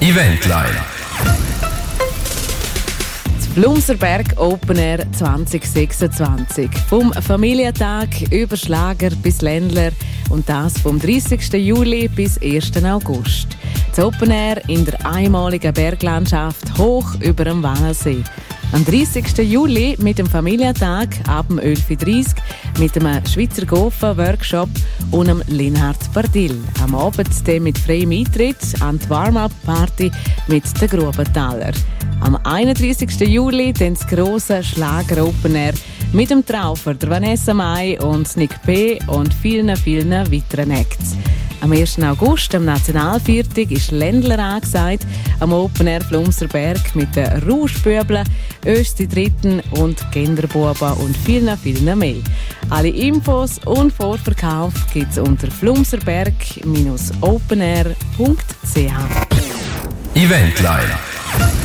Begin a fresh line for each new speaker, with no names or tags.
Eventline.
Flumserberg Open Air 2026. Vom Familientag über Schlager bis Ländler und das vom 30. Juli bis 1. August. Das Open Air in der einmaligen Berglandschaft hoch über dem Wallersee. Am 30. Juli mit dem Familientag ab dem 11.30 Uhr mit dem Schweizer Gofen-Workshop und dem Linhard Bardill. Am Abend dann mit freiem Eintritt an die Warm-Up-Party mit den Grubenthaler. Am 31. Juli dann das grosse Schlager Open Air mit dem Traufer, der Vanessa Mai und Nick P. und vielen weiteren Acts. Am 1. August, am Nationalviertag, ist Ländler angesagt, am Open Air Flumserberg mit den Rauschbübeln, Östi Dritten und Genderbuben und vielen mehr. Alle Infos und Vorverkauf gibt es unter flumserberg-openair.ch.
Eventline.